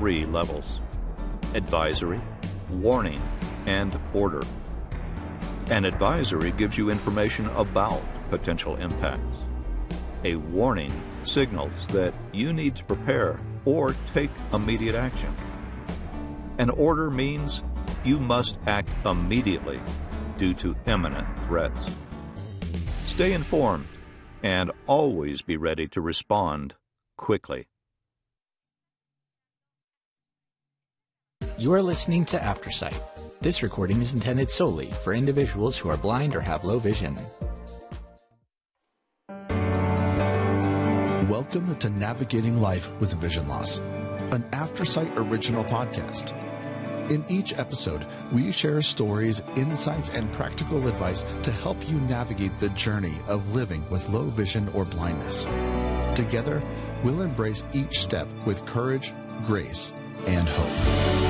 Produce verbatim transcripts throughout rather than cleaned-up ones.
three levels: advisory, warning, and order. An advisory gives you information about potential impacts. A warning signals that you need to prepare or take immediate action. An order means you must act immediately due to imminent threats. Stay informed and always be ready to respond quickly. You are listening to Aftersight. This recording is intended solely for individuals who are blind or have low vision. Welcome to Navigating Life with Vision Loss, an Aftersight original podcast. In each episode, we share stories, insights, and practical advice to help you navigate the journey of living with low vision or blindness. Together, we'll embrace each step with courage, grace, and hope.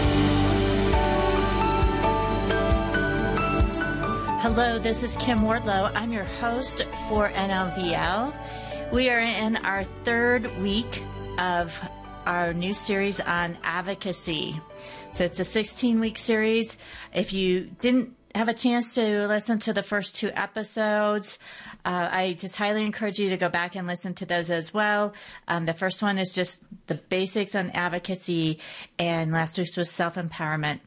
Hello, this is Kim Wardlow. I'm your host for N L V L. We are in our third week of our new series on advocacy. So it's a sixteen-week series. If you didn't have a chance to listen to the first two episodes, uh, I just highly encourage you to go back and listen to those as well. Um, the first one is just the basics on advocacy, and last week's was self-empowerment.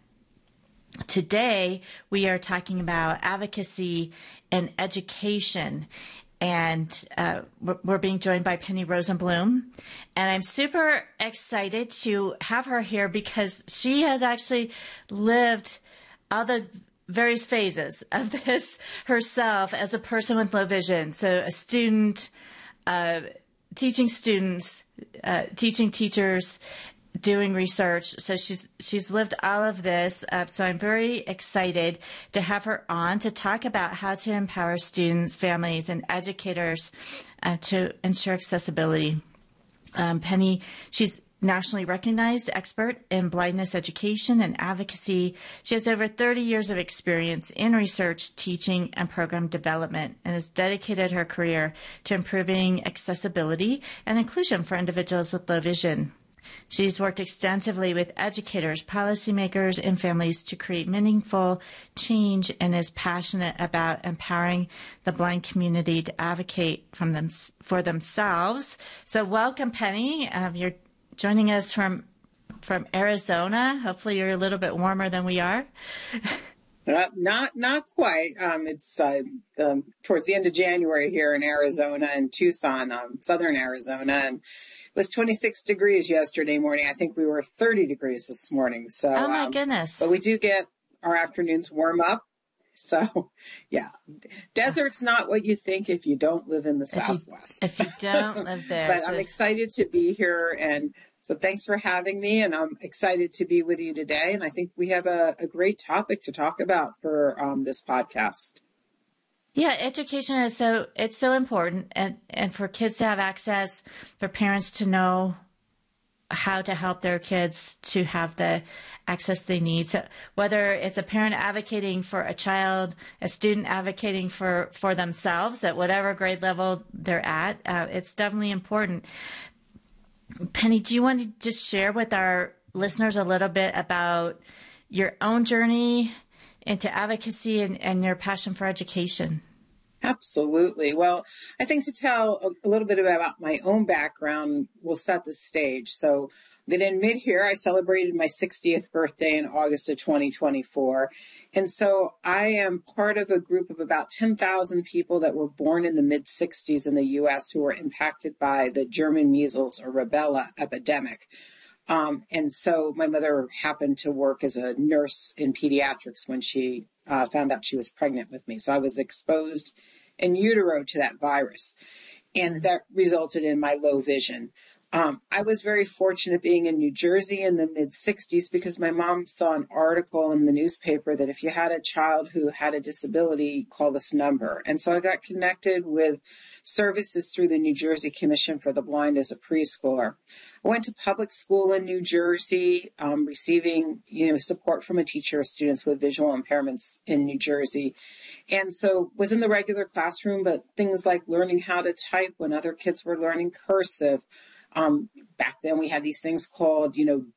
Today, we are talking about advocacy and education, and uh, we're, we're being joined by Penny Rosenblum, and I'm super excited to have her here because she has actually lived all the various phases of this herself as a person with low vision. So a student, uh, teaching students, uh, teaching teachers, doing research. So she's she's lived all of this. Uh, so I'm very excited to have her on to talk about how to empower students, families, and educators uh, to ensure accessibility. Um, Penny, she's nationally recognized expert in blindness education and advocacy. She has over thirty years of experience in research, teaching, and program development, and has dedicated her career to improving accessibility and inclusion for individuals with low vision. She's worked extensively with educators, policymakers, and families to create meaningful change, and is passionate about empowering the blind community to advocate from them, for themselves. So welcome, Penny. Um, you're joining us from from Arizona. Hopefully you're a little bit warmer than we are. Uh, not not quite. Um, it's uh, um, towards the end of January here in Arizona and Tucson, um, southern Arizona, and it was twenty-six degrees yesterday morning. I think we were thirty degrees this morning. So, oh my um, goodness! But we do get our afternoons warm up. So, yeah, desert's not what you think if you don't live in the if Southwest. You, if you don't live there, but so. I'm excited to be here, and so thanks for having me, and I'm excited to be with you today. And I think we have a, a great topic to talk about for um, this podcast. Yeah, education is so, it's so important, and, and for kids to have access, for parents to know how to help their kids to have the access they need. So whether it's a parent advocating for a child, a student advocating for, for themselves at whatever grade level they're at, uh, it's definitely important. Penny, do you want to just share with our listeners a little bit about your own journey into advocacy and, and your passion for education? Absolutely. Well, I think to tell a, a little bit about my own background will set the stage. So then in mid here, I celebrated my sixtieth birthday in August of twenty twenty-four. And so I am part of a group of about ten thousand people that were born in the mid sixties in the U S who were impacted by the German measles or rubella epidemic. Um, and so my mother happened to work as a nurse in pediatrics when she uh, found out she was pregnant with me. So I was exposed in utero to that virus, and that resulted in my low vision. Um, I was very fortunate being in New Jersey in the mid sixties because my mom saw an article in the newspaper that if you had a child who had a disability, call this number. And so I got connected with services through the New Jersey Commission for the Blind as a preschooler. I went to public school in New Jersey, um, receiving, you know, support from a teacher of students with visual impairments in New Jersey. And so was in the regular classroom, but things like learning how to type when other kids were learning cursive. Um, back then we had these things called, you know,